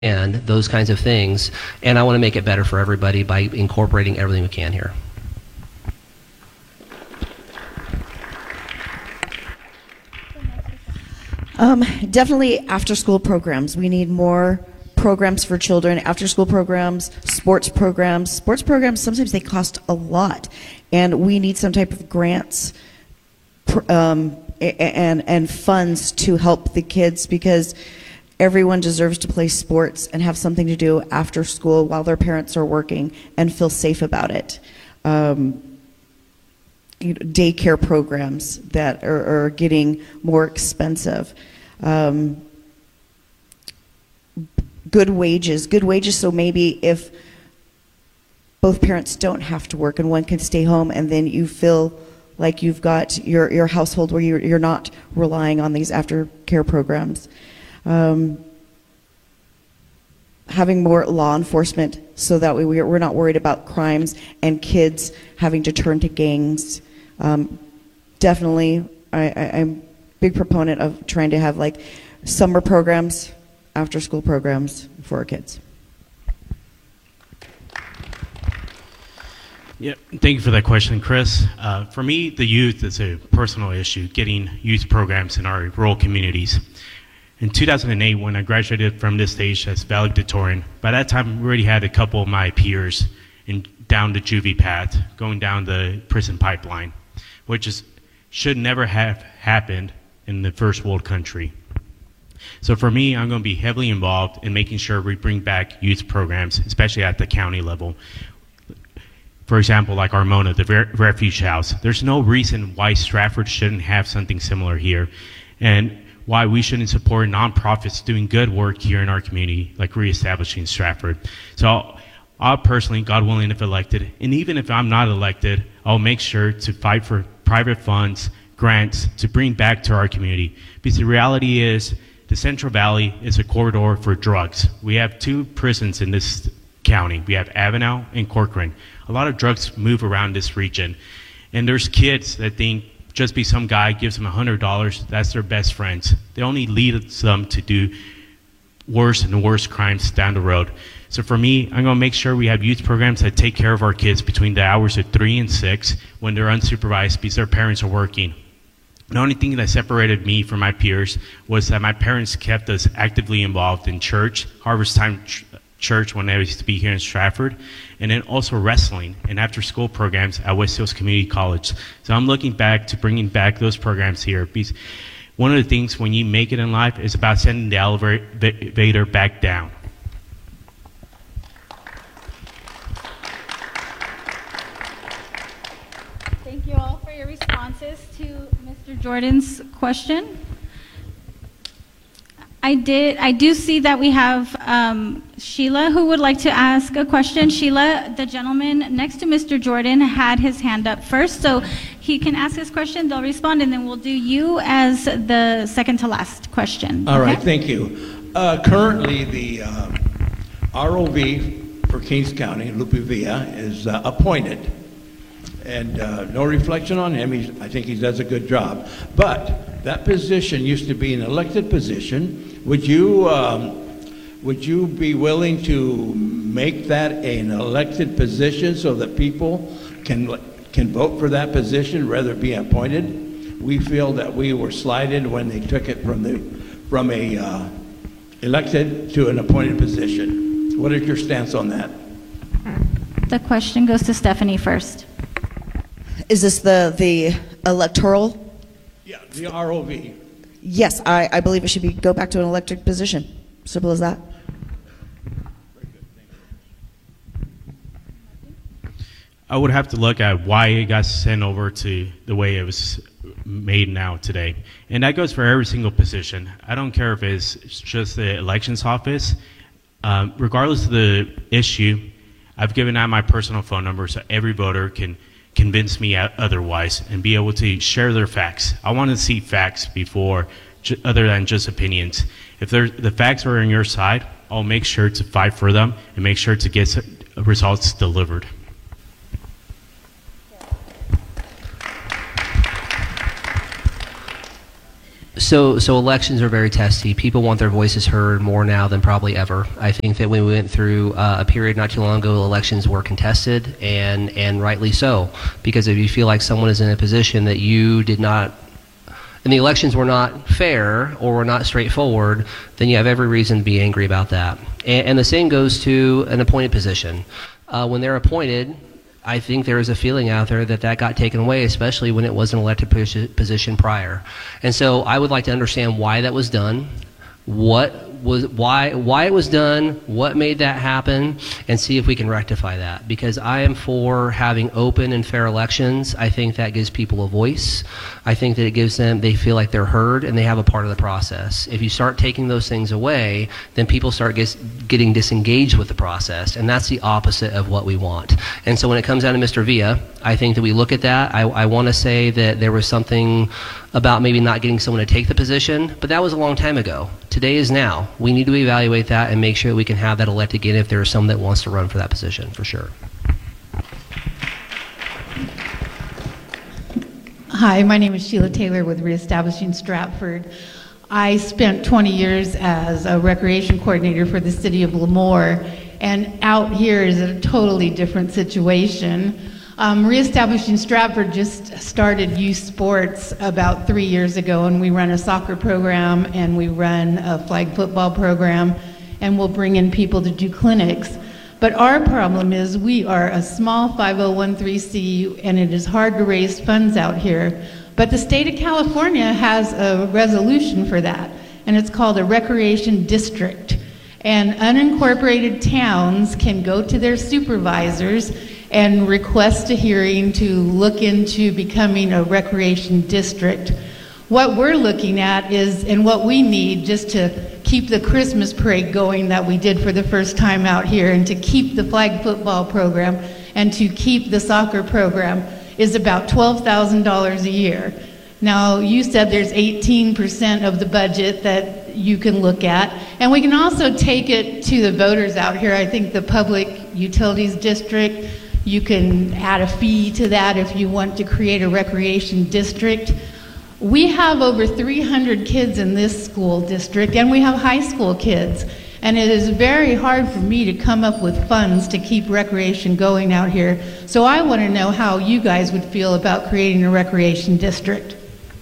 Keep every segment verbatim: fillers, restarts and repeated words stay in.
and those kinds of things. And I want to make it better for everybody by incorporating everything we can here. Um, definitely after-school programs. We need more programs for children, after-school programs, sports programs. Sports programs, sometimes they cost a lot, and we need some type of grants um, and, and funds to help the kids, because everyone deserves to play sports and have something to do after school while their parents are working and feel safe about it. Um, you know, daycare programs that are, are getting more expensive. Um, good wages, good wages, so maybe if both parents don't have to work and one can stay home, and then you feel like you've got your, your household where you're, you're not relying on these aftercare programs. Um, having more law enforcement so that we, we're not worried about crimes and kids having to turn to gangs. Um, definitely, I, I, I'm a big proponent of trying to have like summer programs, after school programs for our kids. Yeah, thank you for that question, Chris. Uh, for me, the youth is a personal issue, getting youth programs in our rural communities. In two thousand eight, when I graduated from this stage as valedictorian, by that time we already had a couple of my peers in, down the juvie path, going down the prison pipeline, which is, should never have happened in the first world country. So for me, I'm going to be heavily involved in making sure we bring back youth programs, especially at the county level. For example, like Armona, the Re refuge house. There's no reason why Stratford shouldn't have something similar here, and why we shouldn't support nonprofits doing good work here in our community, like reestablishing Stratford. So I'll, I'll personally, God willing, if elected, and even if I'm not elected, I'll make sure to fight for private funds, grants, to bring back to our community. Because the reality is, the Central Valley is a corridor for drugs. We have two prisons in this county. We have Avenel and Corcoran. A lot of drugs move around this region. And there's kids that think just be some guy gives them one hundred dollars, that's their best friends. They only lead them to do worse and worse crimes down the road. So for me, I'm going to make sure we have youth programs that take care of our kids between the hours of three and six when they're unsupervised because their parents are working. The only thing that separated me from my peers was that my parents kept us actively involved in church, Harvest Time Ch Church when I used to be here in Stratford, and then also wrestling and after-school programs at West Hills Community College. So I'm looking back to bringing back those programs here. Because one of the things when you make it in life is about sending the elevator back down. Thank you all for your responses to Mister Jordan's question. I did. I do see that we have um, Sheila who would like to ask a question. Sheila, the gentleman next to Mister Jordan, had his hand up first, so he can ask his question. They'll respond, and then we'll do you as the second to last question. All okay? right. Thank you. Uh, currently, the uh, R O V for Kings County, Lupe Villa, is uh, appointed. And uh, no reflection on him. He's, I think he does a good job. But that position used to be an elected position. Would you, um, would you be willing to make that an elected position so that people can, can vote for that position rather be appointed? We feel that we were slighted when they took it from, the, from a uh, elected to an appointed position. What is your stance on that? The question goes to Stephanie first. Is this the, the electoral? Yeah, the R O V. Yes, I, I believe it should be go back to an elected position. Simple as that. I would have to look at why it got sent over to the way it was made now today. And that goes for every single position. I don't care if it's just the elections office. Um, regardless of the issue, I've given out my personal phone number so every voter can convince me otherwise and be able to share their facts. I want to see facts before, other than just opinions. If the facts are on your side, I'll make sure to fight for them and make sure to get results delivered. So, so elections are very testy. People want their voices heard more now than probably ever. I think that when we went through uh, a period not too long ago, elections were contested, and and rightly so, because if you feel like someone is in a position that you did not, and the elections were not fair or were not straightforward, then you have every reason to be angry about that. And, and the same goes to an appointed position. Uh, when they're appointed, I think there is a feeling out there that that got taken away, especially when it was an elected posi- position prior. And so I would like to understand why that was done, what was why why it was done, what made that happen, and see if we can rectify that. Because I am for having open and fair elections. I think that gives people a voice. I think that it gives them, they feel like they're heard and they have a part of the process. If you start taking those things away, then people start gets, getting disengaged with the process, and that's the opposite of what we want. And so when it comes down to Mister Villa, I think that we look at that. I, I want to say that there was something about maybe not getting someone to take the position, but that was a long time ago. Today is now. We need to evaluate that and make sure that we can have that elected again if there is someone that wants to run for that position, for sure. Hi, my name is Sheila Taylor with Reestablishing Stratford. I spent twenty years as a recreation coordinator for the city of Lemoore, and out here is a totally different situation. Um, Reestablishing Stratford just started youth sports about three years ago, and we run a soccer program and we run a flag football program, and we'll bring in people to do clinics. But our problem is we are a small five oh one c, and it is hard to raise funds out here. But the state of California has a resolution for that, and it's called a recreation district. And unincorporated towns can go to their supervisors and request a hearing to look into becoming a recreation district. What we're looking at is, and what we need just to keep the Christmas parade going that we did for the first time out here, and to keep the flag football program, and to keep the soccer program, is about twelve thousand dollars a year. Now, you said there's eighteen percent of the budget that you can look at, and we can also take it to the voters out here. I think the Public Utilities District, you can add a fee to that if you want to create a recreation district. We have over three hundred kids in this school district, and we have high school kids. And it is very hard for me to come up with funds to keep recreation going out here. So I want to know how you guys would feel about creating a recreation district.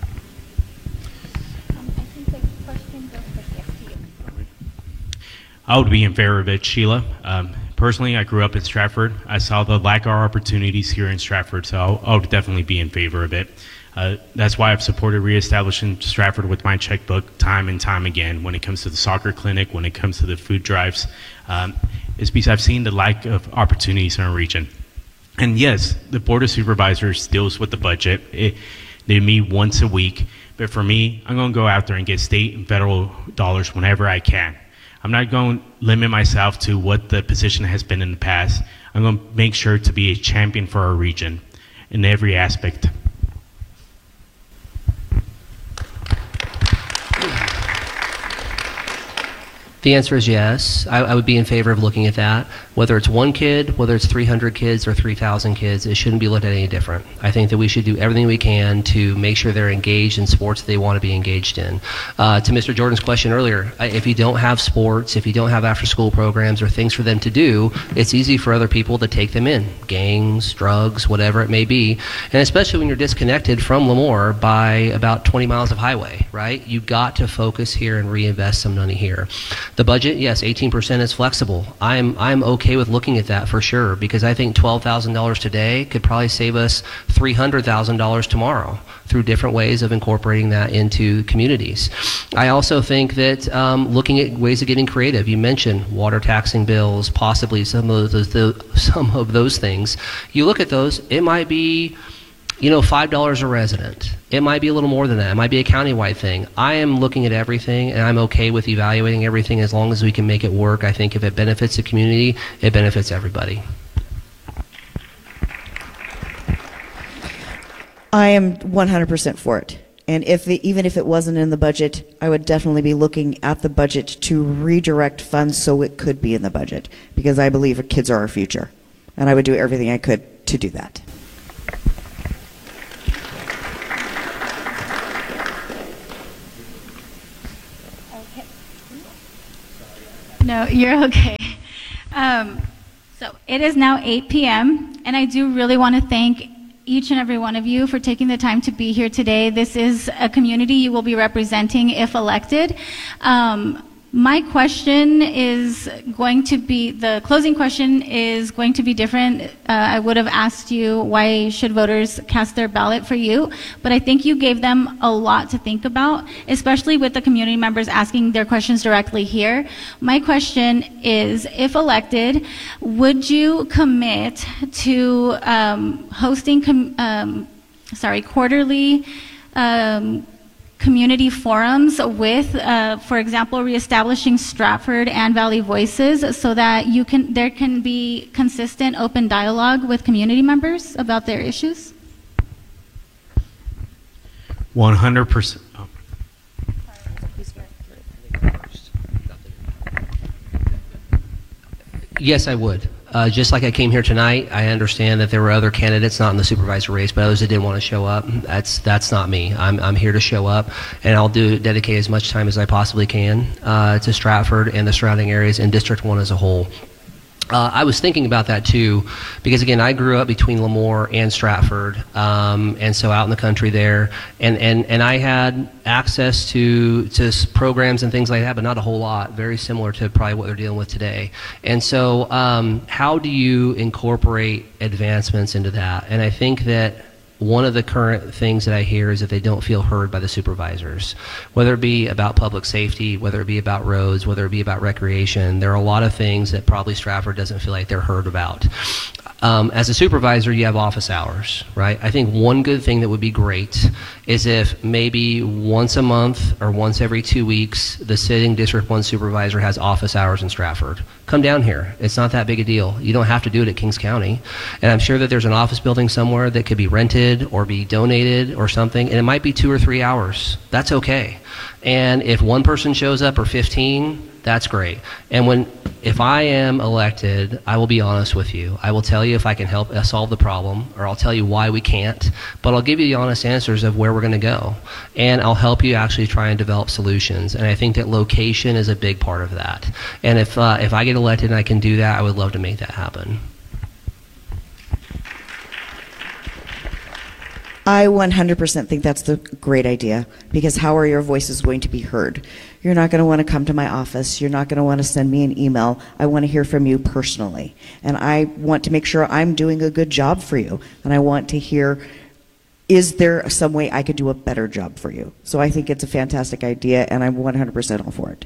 Um, I think the question goes for you. I would be in favor of it, Sheila. Um, personally, I grew up in Stratford. I saw the lack of opportunities here in Stratford, so I would definitely be in favor of it. Uh, that's why I've supported reestablishing Stratford with my checkbook time and time again when it comes to the soccer clinic, when it comes to the food drives. Um, it's because I've seen the lack of opportunities in our region. And yes, the Board of Supervisors deals with the budget. It, they meet once a week. But for me, I'm going to go out there and get state and federal dollars whenever I can. I'm not going to limit myself to what the position has been in the past. I'm going to make sure to be a champion for our region in every aspect. The answer is yes. I, I would be in favor of looking at that. Whether it's one kid, whether it's three hundred kids or three thousand kids, it shouldn't be looked at any different. I think that we should do everything we can to make sure they're engaged in sports they want to be engaged in. Uh, to Mister Jordan's question earlier, if you don't have sports, if you don't have after-school programs or things for them to do, it's easy for other people to take them in. Gangs, drugs, whatever it may be. And especially when you're disconnected from Lemoore by about twenty miles of highway, right? You've got to focus here and reinvest some money here. The budget, yes, eighteen percent is flexible. I'm I'm okay with looking at that for sure, because I think twelve thousand dollars today could probably save us three hundred thousand dollars tomorrow through different ways of incorporating that into communities. I also think that um, looking at ways of getting creative. You mentioned water taxing bills, possibly some of those, the, some of those things. You look at those, it might be, you know, five dollars a resident. It might be a little more than that. It might be a countywide thing. I am looking at everything, and I'm okay with evaluating everything as long as we can make it work. I think if it benefits the community, it benefits everybody. I am one hundred percent for it. And if the, even if it wasn't in the budget, I would definitely be looking at the budget to redirect funds so it could be in the budget, because I believe our kids are our future. And I would do everything I could to do that. No, you're okay. Um, so it is now eight p m and I do really want to thank each and every one of you for taking the time to be here today. This is a community you will be representing if elected. Um, My question is going to be, the closing question is going to be different. Uh, I would have asked you why should voters cast their ballot for you, but I think you gave them a lot to think about, especially with the community members asking their questions directly here. My question is, if elected, would you commit to um, hosting, com um, sorry, quarterly um, community forums with, uh, for example, reestablishing Stratford and Valley Voices, so that you can there can be consistent, open dialogue with community members about their issues? one hundred percent. Oh. Yes, I would. Uh, just like I came here tonight, I understand that there were other candidates not in the supervisor race, but others that didn't want to show up. That's that's not me. I'm I'm here to show up, and I'll do dedicate as much time as I possibly can uh, to Stratford and the surrounding areas and District One as a whole. Uh, I was thinking about that too, because again, I grew up between Lemoore and Stratford, um, and so out in the country there, and, and, and I had access to to programs and things like that, but not a whole lot. Very similar to probably what they're dealing with today. And so, um, how do you incorporate advancements into that? And I think that one of the current things that I hear is that they don't feel heard by the supervisors, whether it be about public safety, whether it be about roads, whether it be about recreation. There are a lot of things that probably Stratford doesn't feel like they're heard about. Um, as a supervisor, you have office hours, right? I think one good thing that would be great is if maybe once a month or once every two weeks, the sitting District one supervisor has office hours in Stratford. Come down here. It's not that big a deal. You don't have to do it at Kings County. And I'm sure that there's an office building somewhere that could be rented or be donated or something, and it might be two or three hours. That's okay. And if one person shows up or fifteen, that's great. And when, if I am elected, I will be honest with you. I will tell you if I can help solve the problem, or I'll tell you why we can't, but I'll give you the honest answers of where we're going to go. And I'll help you actually try and develop solutions. And I think that location is a big part of that. And if, uh, if I get elected and I can do that, I would love to make that happen. I one hundred percent think that's the great idea, because how are your voices going to be heard? You're not going to want to come to my office. You're not going to want to send me an email. I want to hear from you personally. And I want to make sure I'm doing a good job for you. And I want to hear, is there some way I could do a better job for you? So I think it's a fantastic idea, and I'm one hundred percent all for it.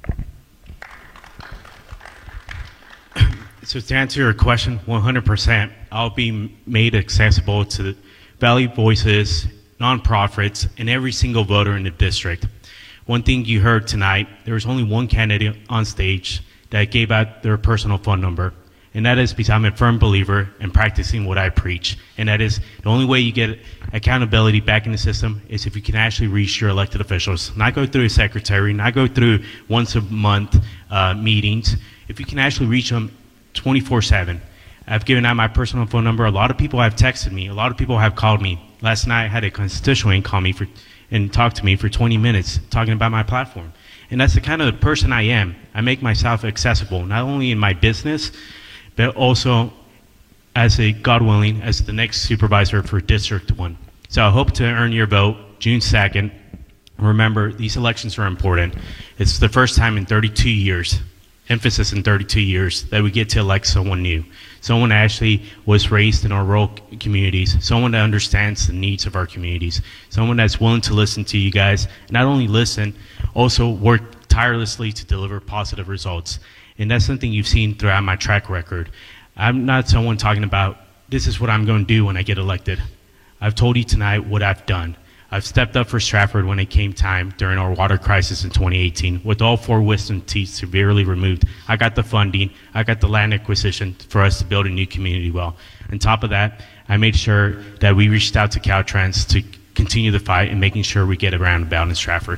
So to answer your question, one hundred percent, I'll be made accessible to the Valley Voices, nonprofits, and every single voter in the district. One thing you heard tonight, there was only one candidate on stage that gave out their personal phone number, and that is because I'm a firm believer in practicing what I preach, and that is the only way you get accountability back in the system is if you can actually reach your elected officials, not go through a secretary, not go through once a month uh, meetings. If you can actually reach them twenty-four seven. I've given out my personal phone number. A lot of people have texted me. A lot of people have called me. Last night I had a constituent call me for, and talk to me for twenty minutes talking about my platform. And that's the kind of person I am. I make myself accessible, not only in my business, but also as a, God willing, as the next supervisor for District one. So I hope to earn your vote June second. Remember, these elections are important. It's the first time in thirty-two years, emphasis in thirty-two years, that we get to elect someone new. Someone that actually was raised in our rural communities, someone that understands the needs of our communities, someone that's willing to listen to you guys, not only listen, also work tirelessly to deliver positive results. And that's something you've seen throughout my track record. I'm not someone talking about, this is what I'm going to do when I get elected. I've told you tonight what I've done. I've stepped up for Stratford when it came time during our water crisis in twenty eighteen. With all four wisdom teeth severely removed, I got the funding, I got the land acquisition for us to build a new community well. On top of that, I made sure that we reached out to Caltrans to continue the fight and making sure we get a roundabout in Stratford.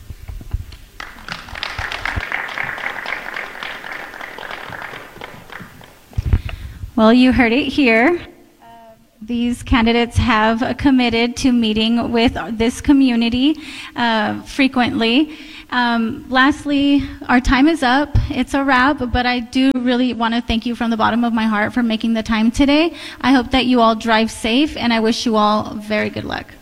Well, you heard it here. These candidates have committed to meeting with this community uh, frequently. Um, lastly, our time is up. It's a wrap, but I do really want to thank you from the bottom of my heart for making the time today. I hope that you all drive safe, and I wish you all very good luck.